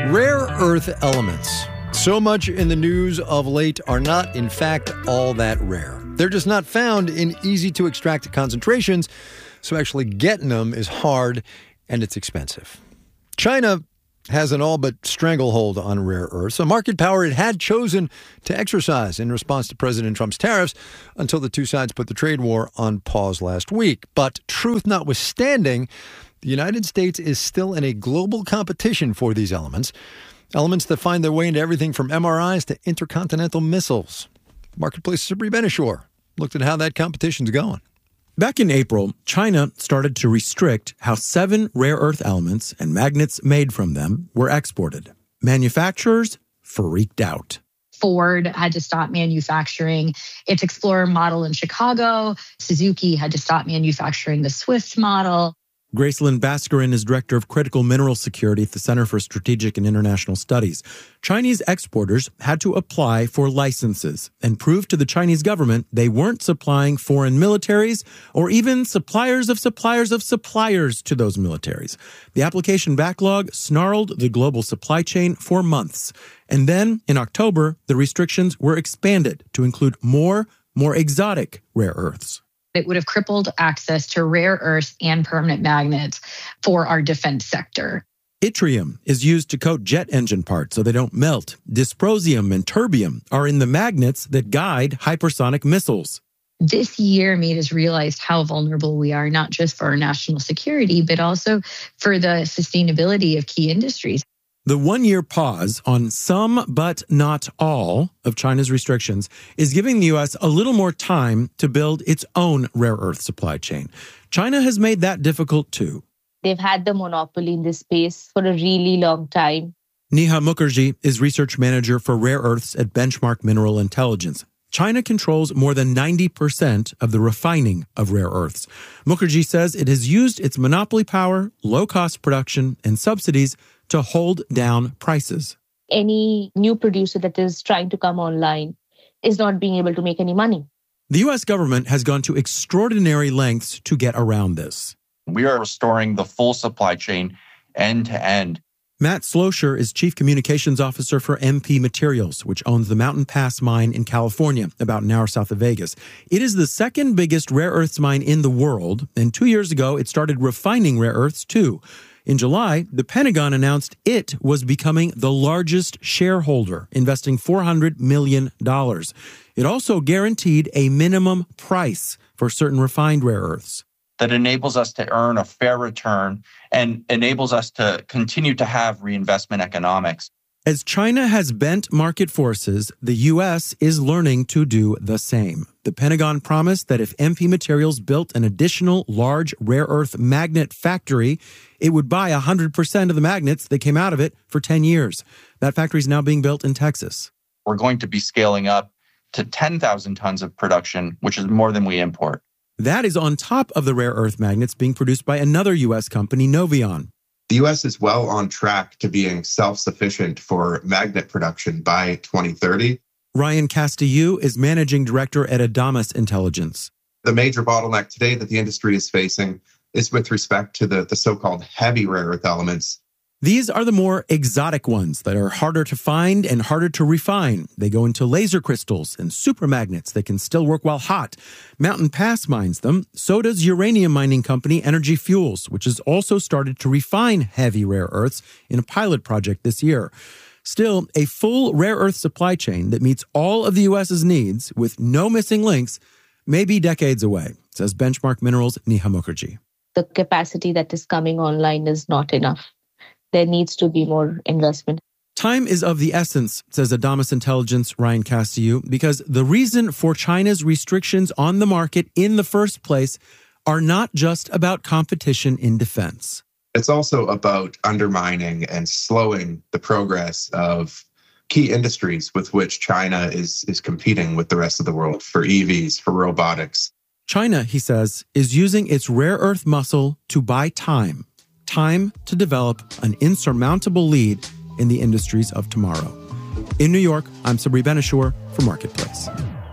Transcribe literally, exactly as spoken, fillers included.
Rare earth elements, so much in the news of late, are not, in fact, all that rare. They're just not found in easy-to-extract concentrations, so actually getting them is hard and it's expensive. China has an all but stranglehold on rare earths, a market power it had chosen to exercise in response to President Trump's tariffs until the two sides put the trade war on pause last week. But truth notwithstanding, the United States is still in a global competition for these elements, elements that find their way into everything from M R Is to intercontinental missiles. Marketplace's Sabri Ben-Achour looked at how that competition's going. Back in April, China started to restrict how seven rare earth elements and magnets made from them were exported. Manufacturers freaked out. Ford had to stop manufacturing its Explorer model in Chicago. Suzuki had to stop manufacturing the Swift model. Gracelyn Bascarin is director of critical mineral security at the Center for Strategic and International Studies. Chinese exporters had to apply for licenses and prove to the Chinese government they weren't supplying foreign militaries or even suppliers of suppliers of suppliers to those militaries. The application backlog snarled the global supply chain for months. And then, in October, the restrictions were expanded to include more, more exotic rare earths. It would have crippled access to rare earths and permanent magnets for our defense sector. Yttrium is used to coat jet engine parts so they don't melt. Dysprosium and terbium are in the magnets that guide hypersonic missiles. This year made us realize how vulnerable we are, not just for our national security, but also for the sustainability of key industries. The one-year pause on some, but not all, of China's restrictions is giving the U S a little more time to build its own rare earth supply chain. China has made that difficult too. They've had the monopoly in this space for a really long time. Neha Mukherjee is research manager for rare earths at Benchmark Mineral Intelligence. China controls more than ninety percent of the refining of rare earths. Mukherjee says it has used its monopoly power, low-cost production, and subsidies to hold down prices. Any new producer that is trying to come online is not being able to make any money. The U S government has gone to extraordinary lengths to get around this. We are restoring the full supply chain end to end. Matt Slosher is Chief Communications Officer for M P Materials, which owns the Mountain Pass mine in California, about an hour south of Vegas. It is the second biggest rare earths mine in the world, and two years ago it started refining rare earths too. In July, the Pentagon announced it was becoming the largest shareholder, investing four hundred million dollars. It also guaranteed a minimum price for certain refined rare earths. That enables us to earn a fair return and enables us to continue to have reinvestment economics. As China has bent market forces, the U S is learning to do the same. The Pentagon promised that if M P Materials built an additional large rare earth magnet factory, it would buy one hundred percent of the magnets that came out of it for ten years. That factory is now being built in Texas. We're going to be scaling up to ten thousand tons of production, which is more than we import. That is on top of the rare earth magnets being produced by another U S company, Noveon. The U S is well on track to being self-sufficient for magnet production by twenty thirty. Ryan Castillo is managing director at Adamas Intelligence. The major bottleneck today that the industry is facing is with respect to the, the so-called heavy rare earth elements. These are the more exotic ones that are harder to find and harder to refine. They go into laser crystals and supermagnets that can still work while hot. Mountain Pass mines them. So does uranium mining company Energy Fuels, which has also started to refine heavy rare earths in a pilot project this year. Still, a full rare earth supply chain that meets all of the U S's needs with no missing links may be decades away, says Benchmark Minerals' Neha Mukherjee. The capacity that is coming online is not enough. There needs to be more investment. Time is of the essence, says Adamas Intelligence Ryan Castillo, because the reason for China's restrictions on the market in the first place are not just about competition in defense. It's also about undermining and slowing the progress of key industries with which China is, is competing with the rest of the world for E Vs, for robotics. China, he says, is using its rare earth muscle to buy time. Time to develop an insurmountable lead in the industries of tomorrow. In New York, I'm Sabri Ben-Achour for Marketplace.